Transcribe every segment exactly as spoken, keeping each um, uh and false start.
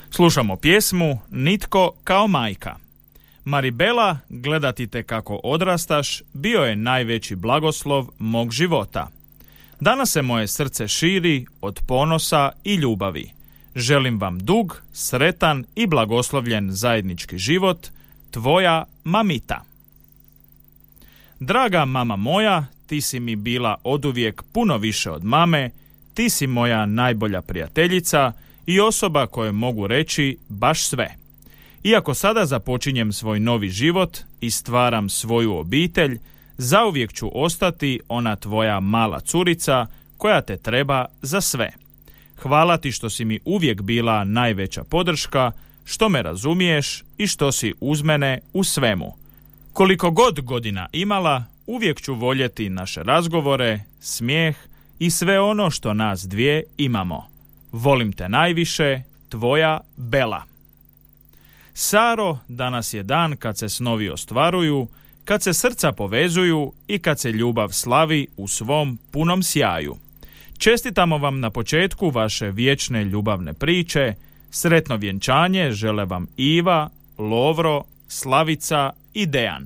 Slušamo pjesmu Nitko kao majka. Maribela, gledati te kako odrastaš, bio je najveći blagoslov mog života. Danas se moje srce širi od ponosa i ljubavi. Želim vam dug, sretan i blagoslovljen zajednički život, tvoja Mamita. Draga mama moja, ti si mi bila oduvijek puno više od mame, ti si moja najbolja prijateljica i osoba kojoj mogu reći baš sve. Iako sada započinjem svoj novi život i stvaram svoju obitelj, zauvijek ću ostati ona tvoja mala curica koja te treba za sve. Hvala ti što si mi uvijek bila najveća podrška, što me razumiješ i što si uz mene u svemu. Koliko god godina imala, uvijek ću voljeti naše razgovore, smijeh i sve ono što nas dvije imamo. Volim te najviše, tvoja Bela. Saro, danas je dan kad se snovi ostvaruju, kad se srca povezuju i kad se ljubav slavi u svom punom sjaju. Čestitamo vam na početku vaše vječne ljubavne priče, sretno vjenčanje žele vam Iva, Lovro, Slavica i Dejan.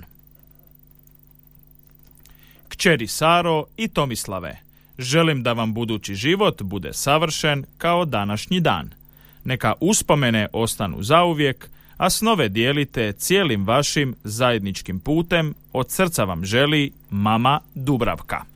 Kćeri Saro i Tomislave, želim da vam budući život bude savršen kao današnji dan. Neka uspomene ostanu zauvijek, a snove dijelite cijelim vašim zajedničkim putem. Od srca vam želi mama Dubravka.